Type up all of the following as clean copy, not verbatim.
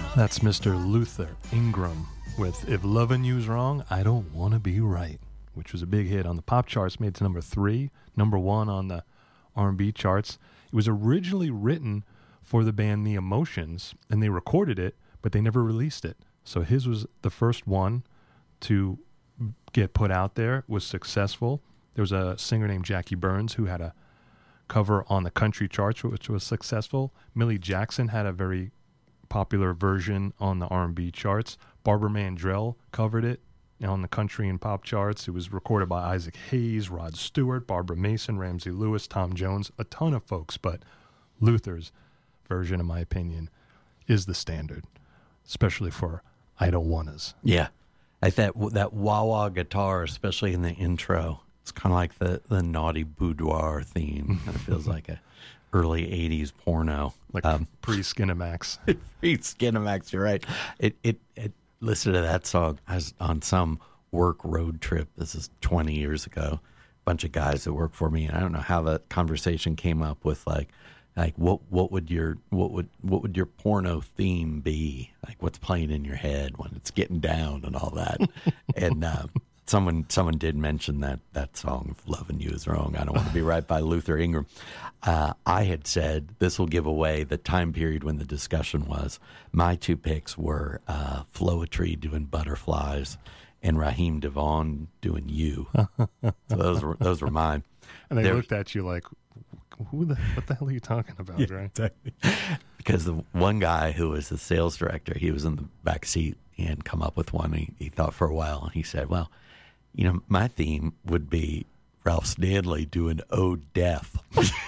That's Mr. Luther Ingram with If Lovin' You's Wrong, I Don't Want to Be Right, which was a big hit on the pop charts, made it to number 3, number 1 on the R&B charts. It was originally written for the band The Emotions, and they recorded it, but they never released it. So his was the first one to get put out there, was successful. There was a singer named Jackie Burns who had a cover on the country charts, which was successful. Millie Jackson had a very popular version on the R&B charts. Barbara Mandrell covered it on the country and pop charts. It was recorded by Isaac Hayes, Rod Stewart, Barbara Mason, Ramsey Lewis, Tom Jones, a ton of folks, but Luther's version, in my opinion, is the standard, especially for I Don't Wannas. Yeah. Like that wah-wah guitar, especially in the intro. It's kind of like the naughty boudoir theme. Kind of feels like a early 80s porno. Like pre-Skinamax. Pre-Skinamax, you're right. It listen to that song. I was on some work road trip. This is 20 years ago. A bunch of guys that work for me, and I don't know how that conversation came up with like what would your porno theme be? Like what's playing in your head when it's getting down and all that. And someone did mention that song, If Lovin' You Is Wrong, I Don't Want to Be Right, by Luther Ingram. I had said this will give away the time period when the discussion was. My two picks were Floetry doing Butterflies and Raheem DeVaughn doing You. So those were mine. And they looked at you like, what the hell are you talking about, yeah, right? Exactly. Because the one guy who was the sales director, he was in the back seat. He hadn't come up with one. He thought for a while, and he said, well, my theme would be Ralph Stanley doing Oh Death.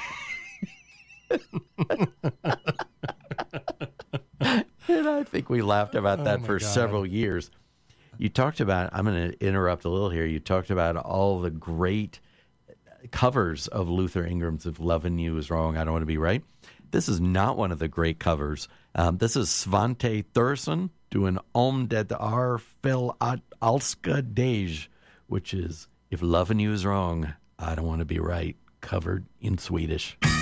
And I think we laughed about that for several years. You talked about, I'm going to interrupt a little here. You talked about all the great covers of Luther Ingram's If Lovin' You Is Wrong, I Don't Want to Be Right. This is not one of the great covers. This is Svante Thursson doing Om det är fel att älska dig, which is If Lovin' You Is Wrong, I Don't Want to Be Right, covered in Swedish.